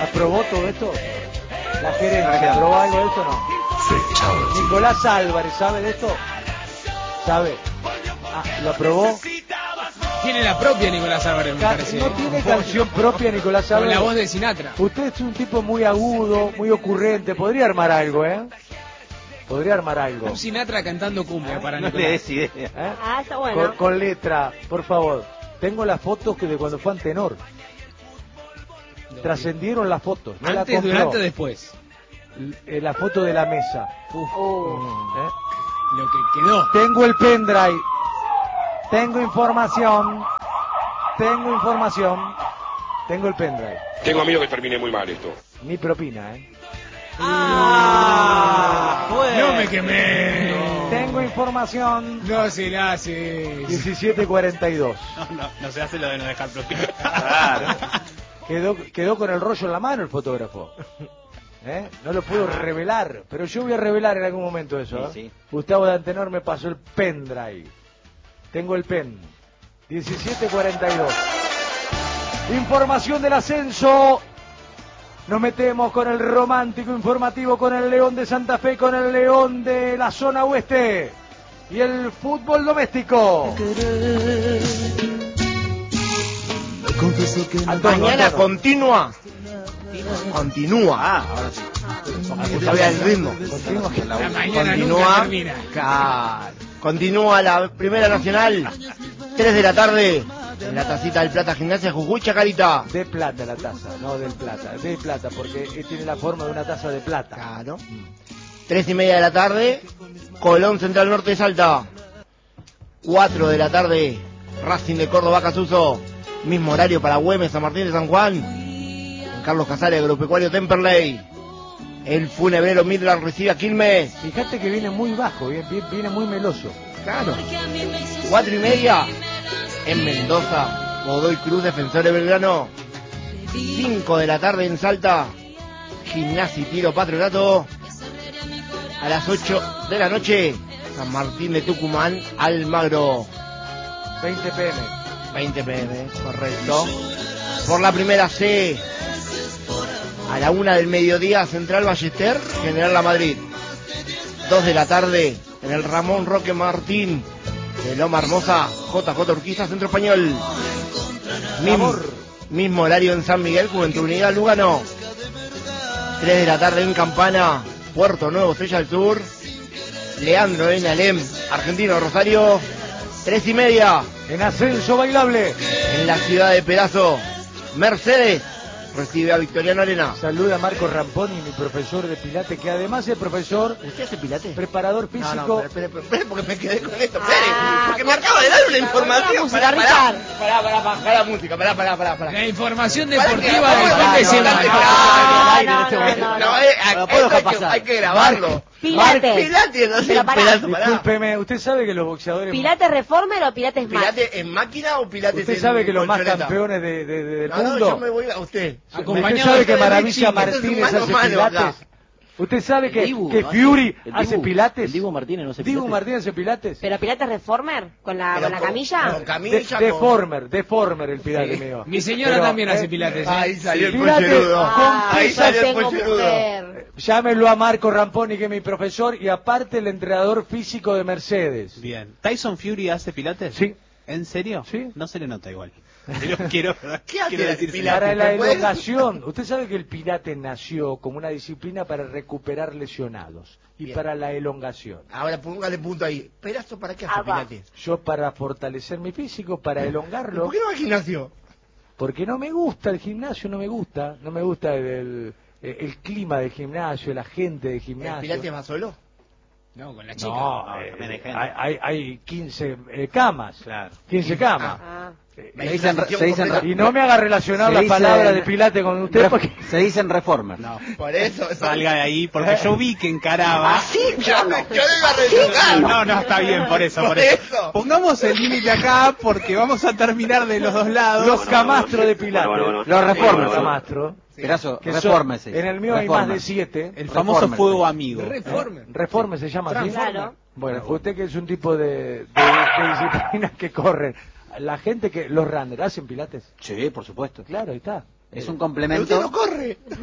¿Aprobó todo esto? ¿La gerencia aprobó algo de esto o no? Nicolás Álvarez, ¿sabe de esto? ¿Sabe? ¿Lo aprobó? Tiene la propia Nicolás Álvarez, me parece. ¿No tiene canción propia Nicolás Álvarez? Con la voz de Sinatra. Usted es un tipo muy agudo, muy ocurrente. Podría armar algo, ¿eh? Podría armar algo. Un Sinatra cantando cumbia para No Nicolás. le des idea. Está bueno. Con letra, por favor. Tengo las fotos que de cuando fue Antenor. Trascendieron las fotos. No Antes, la compró. durante o después. La foto de la mesa. Lo que quedó. Tengo el pendrive. Tengo información. Tengo el pendrive. Tengo miedo que termine muy mal esto. Ni propina, ¿eh? No me quemé. Tengo información. No se la hace. 17:42. No se hace lo de no dejar propina. Quedó con el rollo en la mano el fotógrafo. No lo puedo revelar, pero yo voy a revelar en algún momento eso. Sí. Gustavo de Antenor me pasó el pendrive. Tengo el pen. 17:42. Información del ascenso. Nos metemos con el romántico informativo, con el León de Santa Fe, con el León de la zona oeste y el fútbol doméstico. Mañana continúa. Ahora sí. Sabía el ritmo. La mañana nunca termina. Continúa la Primera Nacional. 3 de la tarde. En la tacita del Plata Gimnasia Jujuy Chacarita. De plata la taza, no del plata. De plata, porque tiene la forma de una taza de plata. Claro. 3:30 de la tarde. Colón Central Norte de Salta. 4 de la tarde. Racing de Córdoba Casuso. Mismo horario para Güemes, San Martín de San Juan. En Carlos Casares, Agropecuario Temperley. El Funebrero Midland recibe a Quilmes. Fíjate que viene muy bajo, viene muy meloso. Claro. 4:30 en Mendoza. Godoy Cruz, Defensores Belgrano. 5 de la tarde en Salta. Gimnasia y Tiro Patronato. A las 8 de la noche. San Martín de Tucumán, Almagro. 20 pm. 20 pm, correcto. Por la primera C. A la 1 del mediodía, Central Ballester, General La Madrid. 2 de la tarde, en el Ramón Roque Martín de Loma Hermosa, JJ Urquiza, Centro Español. Mismo horario en San Miguel, Juventud Unida, Lugano. 3 de la tarde en Campana, Puerto Nuevo, Estrella del Sur. Leandro en Alem, Argentino Rosario. 3:30 en ascenso bailable. En la ciudad de Pedazo, Mercedes recibe a Victoriano Arena. Saluda a Marco Ramponi, mi profesor de Pilates, que además es profesor. ¿Usted hace Pilates? Preparador físico. No, espere, porque me quedé con esto. Porque me acaba de dar una información. Pará la música, pará. La información deportiva del fin de semana. Hay que grabarlo. Pilates, no sé, Discúlpeme, ¿usted sabe que los boxeadores... ¿Pilates Reformer o Pilates Max? ¿Pilates en máquina o Pilates ¿Usted en sabe que los más colchoneta? campeones del No, mundo... yo me voy a usted. ¿Usted sabe que Maravilla Martínez hace Pilates? ¿Usted sabe que Fury hace Pilates? El Dibu Martínez no hace ¿Dibu Pilates? Martínez hace Pilates? ¿Pero Pilates Reformer? ¿Con la camilla? Con camilla, Deformer el Pilates mío. Mi señora también hace Pilates. Ahí salió el Pilates pollerudo. Ahí con salió el tengo pollerudo. mujer. Llámenlo a Marco Ramponi, que es mi profesor, y aparte el entrenador físico de Mercedes. Bien. ¿Tyson Fury hace Pilates? Sí. ¿En serio? Sí. No se le nota igual. Quiero hace decir Pilates? Para la ¿Me puede? elongación. Usted sabe que el Pilates nació como una disciplina para recuperar lesionados y Bien. para la elongación. Ahora póngale punto ahí. ¿Perazo para qué hace Pilates? Yo para fortalecer mi físico, para elongarlo. ¿Por qué no va al gimnasio? Porque no me gusta el gimnasio, no me gusta el clima del gimnasio, la gente del ¿El gimnasio. Pilates va solo? No, con la chica. No, también hay gente. hay 15 camas. Claro. 15 camas. Y no me haga relacionar las palabras de Pilates con usted porque... Se dicen reformer. Por eso. Salga de ahí, porque yo vi que encaraba. Así, yo lo iba a retocar. No, está bien, por eso. Pongamos el límite acá porque vamos a terminar de los dos lados. Los camastros de Pilates. Los reformers. Los camastros. Pedazo, Que refórmese. en el mío hay más de 7. El famoso fuego amigo. Reforme se llama así. Claro. Bueno, usted que es un tipo de disciplinas que corren. La gente que... Los runners, ¿hacen Pilates? Sí, por supuesto. Claro, ahí está. Es un Pero complemento. usted no corre.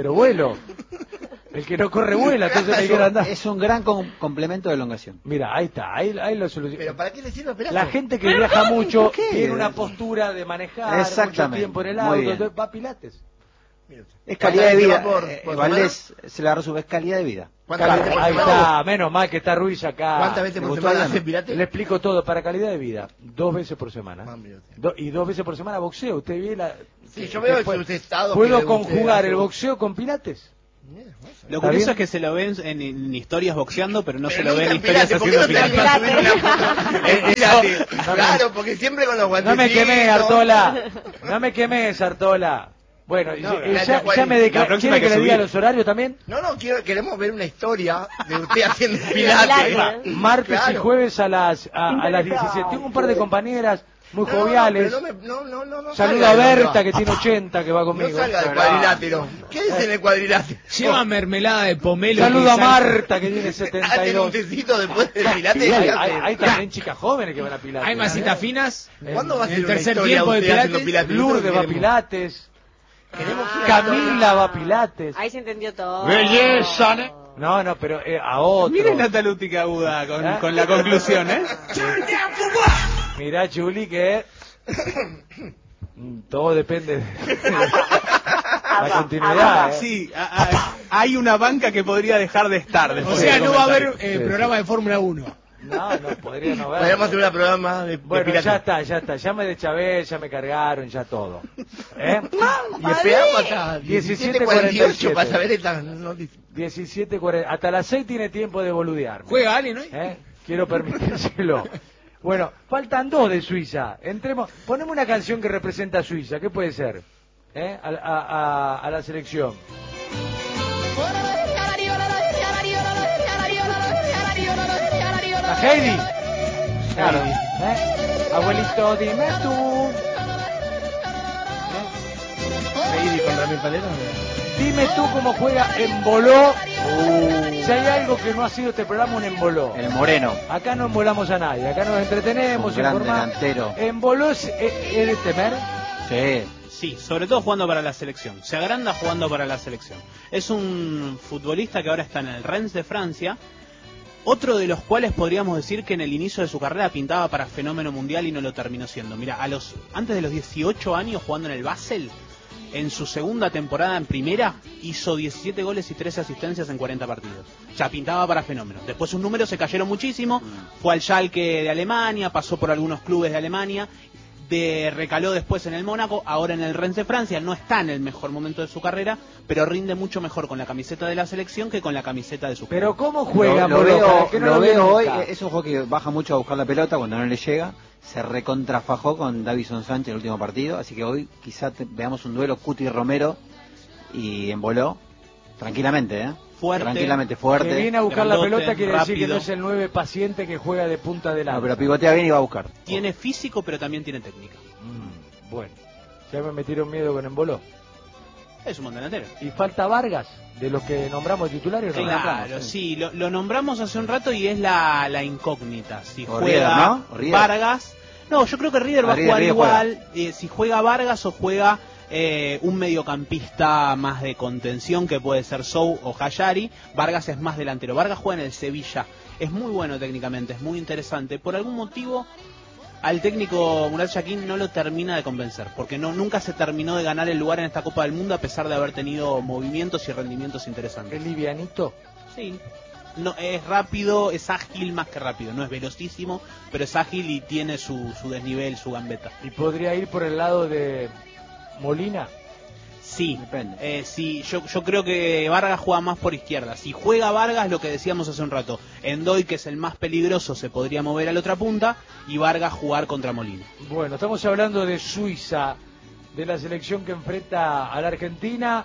pero vuelo. El que no corre vuela, entonces me quiero andar. Es un gran complemento de elongación. Mira, ahí está, ahí lo solucioné. ¿Pero para qué le sirve Pelazo? La gente que viaja mucho ¿Por qué? tiene una postura de manejar mucho tiempo en el Muy auto, bien. entonces va a Pilates. Es calidad de vida. por Valdés se le resume, es calidad de vida. ¿Cuántas veces por Ahí semana? está, menos mal que está Ruiz acá. ¿Cuántas veces ¿Le por gustó semana Adriano? hace Pilates? Le explico todo, para calidad de vida, 2 veces por semana. Ah, mira usted. Y 2 veces por semana boxeo. Usted ve la... Sí, yo veo después, sus estados que ¿puedo usted conjugar hace. el boxeo con Pilates? Lo ¿Está curioso bien? es que se lo ven en historias boxeando, pero no Pero se lo ven en nunca historias Pilates, ¿por qué haciendo no te pilates. animas a subir una foto en Pilates? Claro, porque siempre con los No guantecitos. me quemé, Artola. No me quemé, Artola. Bueno, gracias, ya me La declaré. próxima ¿Quiere que que le diga subir. los horarios también? No, queremos ver una historia de usted haciendo Pilates. Pilates. Martes y Claro. jueves a las 17. Tengo un par de compañeras muy joviales. No, Saludo a Berta, que tiene 80, que va No conmigo. salga del cuadrilátero. Quédese en el cuadrilátero. Lleva mermelada de pomelo. Saludo a que sale- Marta, que tiene Hacen un 72. tecito después del Pilates. Hay también chicas jóvenes que van a Pilates. Hay masitas finas. ¿Cuándo va a En ser el una tercer historia tiempo de usted haciendo Pilates? Pilates? Lourdes va a Queremos- Pilates. Queremos una Camila va a Pilates. Ahí se entendió todo. Belleza, No, pero a otro. Miren la talútica aguda con la conclusión, ¿eh? Mirá, Chuli, que todo depende de la continuidad. Sí, hay una banca que podría dejar de estar O después sea, del no va a haber comentario. programa de Fórmula 1. No, podría no haber. Podríamos hacer un programa de Bueno, Pilates. ya está. Ya me deschavé, ya me cargaron, ya todo. ¿Eh? Y esperamos hasta 17:48 para saber esta noticia. 17:40. Hasta las 6 tiene tiempo de boludear. ¿Juega alguien hoy? Quiero permitírselo. Bueno, faltan 2 de Suiza. Ponemos una canción que representa a Suiza. ¿Qué puede ser? A la selección. A Heidi. Claro. Abuelito, dime tú. Heidi con Ramiro Palero. Dime tú cómo juega Emboló. Si hay algo que no ha sido este programa, un emboló. El Moreno. Acá no embolamos a nadie, acá nos entretenemos, Un gran informamos. delantero. Emboló es de temer. Sí. Sí, sobre todo jugando para la selección. Se agranda jugando para la selección. Es un futbolista que ahora está en el Rennes de Francia. Otro de los cuales podríamos decir que en el inicio de su carrera pintaba para fenómeno mundial y no lo terminó siendo. Mira, antes de los 18 años jugando en el Basel, en su segunda temporada en primera, hizo 17 goles y 13 asistencias en 40 partidos. Ya pintaba para fenómeno. Después sus números se cayeron muchísimo. Fue al Schalke de Alemania, pasó por algunos clubes de Alemania, recaló después en el Mónaco, ahora en el Rennes de Francia. No está en el mejor momento de su carrera, pero rinde mucho mejor con la camiseta de la selección que con la camiseta de su club. Pero ¿cómo juega Lo Emboló? veo, Que no lo vi veo hoy, nunca. es un juego que baja mucho a buscar la pelota cuando no le llega, se recontrafajó con Davison Sánchez en el último partido, así que hoy quizá veamos un duelo Cuti Romero y Emboló, tranquilamente, Fuerte. tranquilamente fuerte. Que viene a buscar la grandote, pelota quiere decir que rápido. no es el 9 paciente que juega de punta de No, lanza. pero pivotea bien y va a buscar. Tiene físico, pero también tiene técnica. Bueno, ya me metieron miedo con Emboló. Es un buen delantero. Y falta Vargas, de los que nombramos titulares. ¿no? Claro, sí, lo nombramos hace un rato y es la incógnita. Si O juega Rieder, ¿no? O Rieder. Vargas. No, yo creo que Rieder va a Rieder jugar juega. igual. Si juega Vargas o juega un mediocampista más de contención que puede ser Sou o Hayari. Vargas es más delantero. Vargas juega en el Sevilla. Es muy bueno técnicamente, es muy interesante. Por algún motivo al técnico Murat Yakin no lo termina de convencer, porque nunca se terminó de ganar el lugar en esta Copa del Mundo a pesar de haber tenido movimientos y rendimientos interesantes. ¿Es livianito? Sí. No, es rápido, es ágil más que rápido. No es velocísimo, pero es ágil y tiene su desnivel, su gambeta. ¿Y podría ir por el lado de Molina? Sí, Depende. sí, yo creo que Vargas juega más por izquierda. Si juega Vargas, lo que decíamos hace un rato, Endoy, que es el más peligroso, se podría mover a la otra punta y Vargas jugar contra Molina. Bueno, estamos hablando de Suiza, de la selección que enfrenta a la Argentina.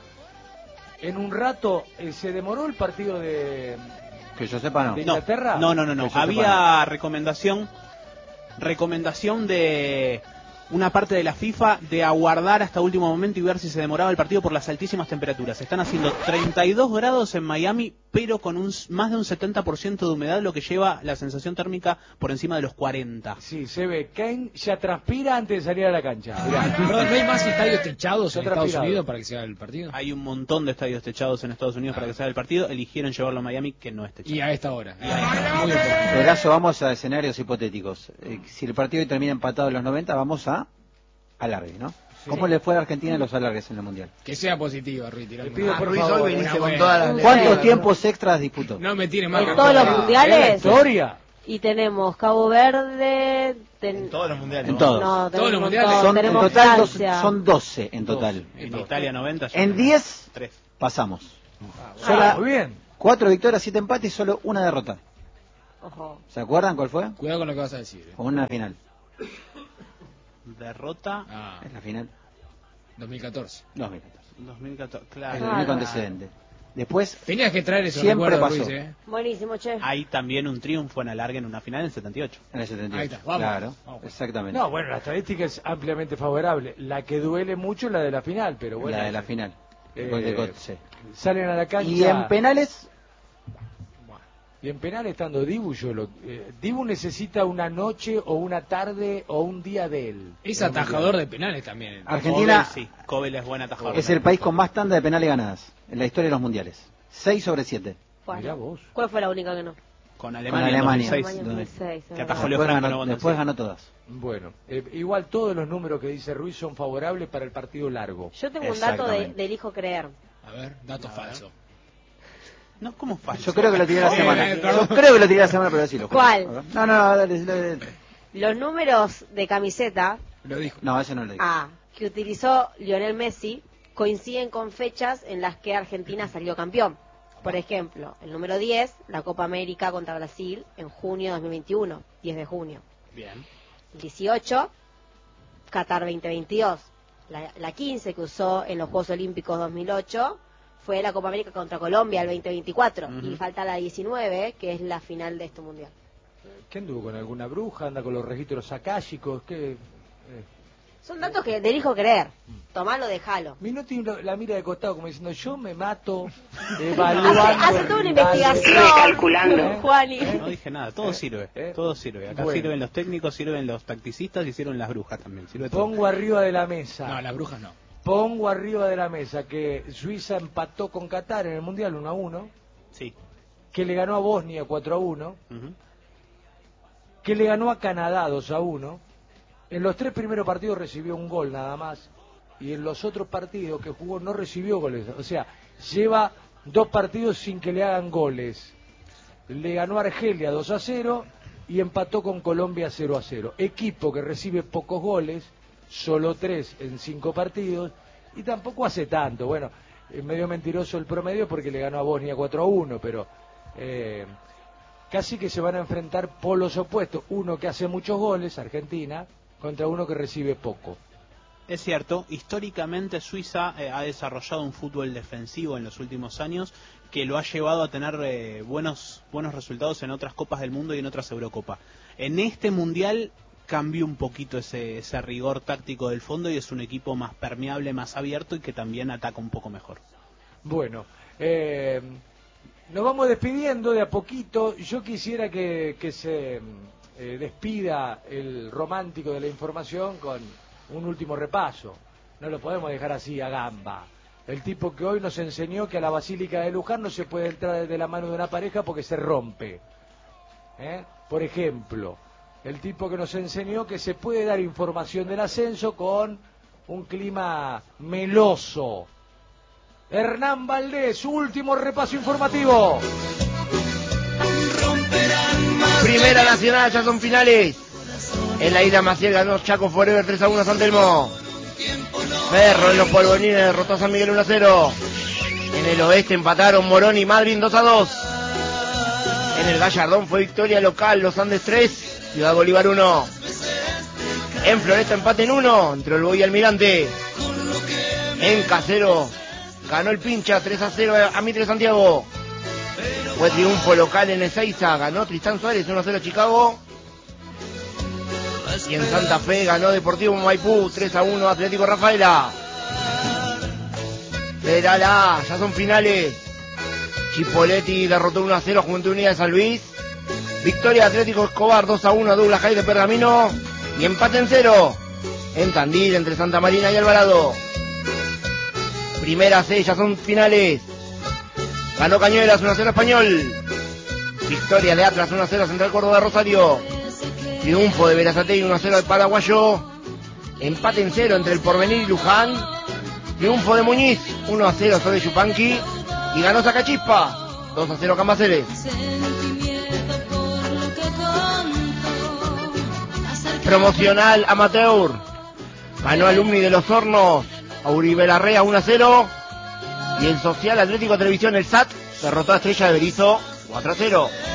En un rato se demoró el partido de Que yo sepa no. ¿De Inglaterra? No. Que yo Había recomendación de una parte de la FIFA de aguardar hasta último momento y ver si se demoraba el partido por las altísimas temperaturas. Están haciendo 32 grados en Miami, pero con más de un 70% de humedad, lo que lleva la sensación térmica por encima de los 40. Sí, se ve. Kane ya transpira antes de salir a la cancha. Mirá. ¿No hay más estadios techados en Está Estados transpirado. Unidos para que se haga el partido? Hay un montón de estadios techados en Estados Unidos para que se haga el partido. Eligieron llevarlo a Miami, que no es techado. Y a esta hora. Muy bien. Pedazo, vamos a escenarios hipotéticos. Si el partido termina empatado en los 90, vamos a alargue, ¿no? ¿Cómo le fue a Argentina en los alargues en el Mundial? Que sea positivo, Ruiz. Le pido por Ruiz, favor. hoy viniste una con buena. todas las... ¿Cuántos tiempos extras disputó? No me tire más. En todos los ¿Es la mundiales. historia? Y tenemos Cabo Verde. En todos los mundiales. En todos. No, Todos los tenemos un mundiales. montón. Son, en Tenemos total Francia. son 12 en total. En Italia 90. En 10 3. pasamos. Ah, muy bien. 4 victorias, 7 empates y solo una derrota. Ojo. ¿Se acuerdan cuál fue? Cuidado con lo que vas a decir. Con una final. Derrota Ah, Es la final 2014. 2014. 2014. Es Claro. el único antecedente. Después, Tenías que traer esos Siempre recuerdos, pasó. Ruiz, Buenísimo, che. Hay también un triunfo en alargue en una final en 78. en el 78. Ahí está, vamos. Claro, Vamos. exactamente. No, bueno, la estadística es ampliamente favorable. La que duele mucho es la de la final, pero bueno. La de la final. Eh, Gol de Götze. Salen a la cancha. Y en penales, Y en penal estando Dibu, Dibu necesita una noche o una tarde o un día de él. Es atajador de penales también. Argentina Kobel, sí. Kobel es buen atajador. es el país con más tanda de penales ganadas en la historia de los mundiales. 6 sobre 7. ¿Cuál? Mirá vos. ¿Cuál fue la única que no? Con Alemania, Con Alemania. en 2006. Alemania 2006, Que es atajó verdad. Leo Franco, no Bonda, Después sí. ganó todas. Bueno, igual todos los números que dice Ruiz son favorables para el partido largo. Yo tengo un dato Exactamente. del hijo creer. A ver, dato falso. No, ¿cómo falso? Yo creo que lo tiré la semana. perdón. Yo creo que lo tiré la semana, pero decilo. ¿Cuál? No, dale. Los números de camiseta Lo dijo. No, ese no lo digo. que utilizó Lionel Messi coinciden con fechas en las que Argentina salió campeón. Por ejemplo, el número 10, la Copa América contra Brasil en junio de 2021, 10 de junio. Bien. El 18, Qatar 2022. La 15 que usó en los Juegos Olímpicos 2008 fue la Copa América contra Colombia el 2024. Y falta la 19, que es la final de este mundial. ¿Qué anduvo con alguna bruja? ¿Anda con los registros akáshicos? ¿Qué? Son datos que del hijo creer. Tomalo, dejalo. Minotti la mira de costado como diciendo, yo me mato evaluando. Hace toda una investigación. Recalculando. Juani. No dije nada, todo sirve. Todo sirve. Acá Bueno. sirven los técnicos, sirven los tacticistas y sirven las brujas también. Sirve todo. Pongo arriba de la mesa. No, las brujas no. Pongo arriba de la mesa que Suiza empató con Qatar en el Mundial 1-1, Sí. que le ganó a Bosnia 4-1, Ujú. que le ganó a Canadá 2-1. En los 3 primeros partidos recibió un gol nada más, y en los otros partidos que jugó no recibió goles. O sea, lleva 2 partidos sin que le hagan goles. Le ganó a Argelia 2-0 y empató con Colombia 0-0. Equipo que recibe pocos goles, solo 3 en 5 partidos, y tampoco hace tanto. Bueno, es medio mentiroso el promedio porque le ganó a Bosnia 4-1, pero casi que se van a enfrentar polos opuestos. Uno que hace muchos goles, Argentina, contra uno que recibe poco. Es cierto, históricamente Suiza ha desarrollado un fútbol defensivo en los últimos años que lo ha llevado a tener buenos resultados en otras Copas del Mundo y en otras Eurocopas. En este Mundial cambió un poquito ese rigor táctico del fondo y es un equipo más permeable, más abierto y que también ataca un poco mejor. Bueno, nos vamos despidiendo de a poquito. Yo quisiera que se despida el romántico de la información con un último repaso. No lo podemos dejar así a gamba. El tipo que hoy nos enseñó que a la Basílica de Luján no se puede entrar de la mano de una pareja porque se rompe. Por ejemplo, el tipo que nos enseñó que se puede dar información del ascenso con un clima meloso. Hernán Valdés, último repaso informativo. Primera Nacional, ya son finales. En la isla Maciel ganó Chaco Forever 3-1 a San Telmo. Ferro en los Polvonines derrotó a San Miguel 1-0. En el oeste empataron Morón y Madrid 2-2. En el Gallardón fue victoria local, Los Andes 3, Ciudad Bolívar 1. En Floresta empate en 1 entre Olboy y Almirante. En Casero ganó el Pincha 3-0 a Mitre Santiago. Fue triunfo local en Ezeiza, ganó Tristán Suárez 1-0 a Chicago. Y en Santa Fe ganó Deportivo Maipú 3-1 Atlético Rafaela. Federal A, ya son finales. Chipoletti derrotó 1-0 Juventud Unida de San Luis. Victoria Atlético Escobar 2-1 Douglas High de Pergamino. Y empate en 0 en Tandil entre Santa Marina y Alvarado. Primera C, ya son finales. Ganó Cañuelas 1-0 Español. Victoria de Atlas 1-0 Central Córdoba de Rosario. Triunfo de Berazategui 1-0 al Paraguayo. Empate en 0 entre el Porvenir y Luján. Triunfo de Muñiz 1-0 sobre Yupanqui. Y ganó Sacachispa 2-0 Cambaceres. Promocional amateur. Ganó Alumni de los Hornos a Uribe Larrea 1-0. Y el Social Atlético Televisión, el SAT, derrotó a Estrella de Berizo 4-0.